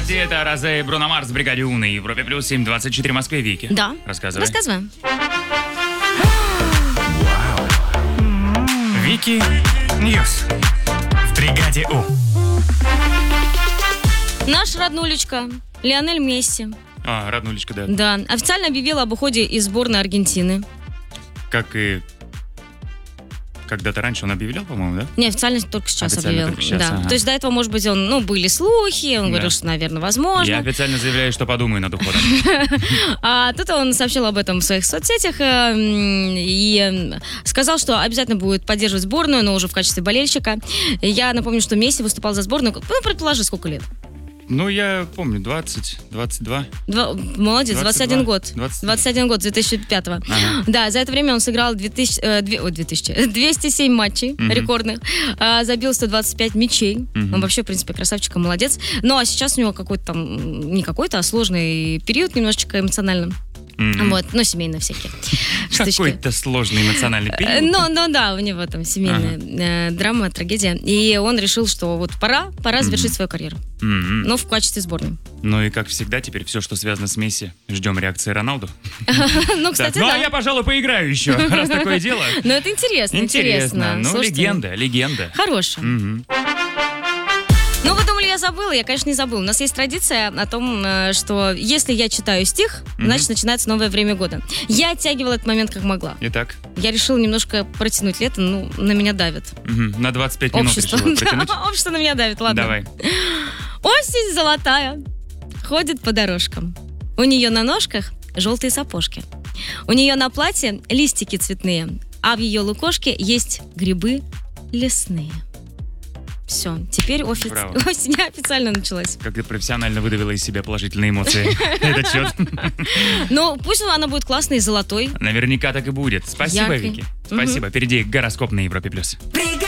Кстати, это Розе и Бруно Марс в бригаде У на Европе плюс 7:24 в Москве. Вики. Да. Рассказывай. Рассказываем. Вики Ньюс в бригаде У. Наш роднулечка Лионель Месси. Роднулечка, да. Да, официально объявила об уходе из сборной Аргентины. Как и когда-то раньше он объявлял, по-моему, да? Не, официально только сейчас Официально объявил. только сейчас, Да. ага. То есть до этого, может быть, были слухи, он говорил, что, наверное, возможно. Я официально заявляю, что подумаю над уходом. А тут он сообщил об этом в своих соцсетях и сказал, что обязательно будет поддерживать сборную, но уже в качестве болельщика. Я напомню, что Месси выступал за сборную, предположи, сколько лет? Ну, я помню, 20, 22. Молодец, 21 год. 22. 21 год, 2005-го. Ага. Да, за это время он сыграл 207 матчей рекордных, забил 125 мячей. Он вообще, в принципе, красавчик, молодец. Ну, а сейчас у него какой-то там, не какой-то, а сложный период немножечко эмоционально. Вот, ну, семейные всякие штучки. Какой-то сложный эмоциональный период. Ну, да, у него там семейная драма, трагедия. И он решил, что вот пора завершить свою карьеру. Но в качестве сборной. Ну и, как всегда, теперь все, что связано с Месси, ждем реакции Роналду. Ну, кстати, Ну, а да. я, пожалуй, поиграю еще, раз такое дело. Ну, это интересно. Ну, Слушайте, легенда. хорошая. Ну, вы думали, я забыла? Я, конечно, не забыла. У нас есть традиция о том, что если я читаю стих, значит, начинается новое время года. Я оттягивала этот момент как могла. Итак, Я решила немножко протянуть лето, ну, на меня давит. на 25 минут Общество. решила протянуть. Да, общество на меня давит, ладно. Давай. Осень золотая, ходит по дорожкам. У нее на ножках желтые сапожки. У нее на платье листики цветные, а в ее лукошке есть грибы лесные. Все, теперь Браво. осень официально началась. Как ты профессионально выдавила из себя положительные эмоции. Это счет. Ну, пусть она будет классной и золотой. Наверняка так и будет. Спасибо, Яркой. Вики. Спасибо. Впереди гороскоп на Европе+.